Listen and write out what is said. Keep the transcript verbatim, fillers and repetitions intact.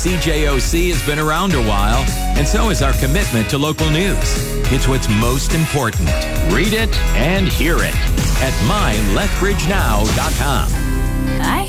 C J O C has been around a while, and so is our commitment to local news. It's what's most important. Read it and hear it at my lethbridge now dot com. I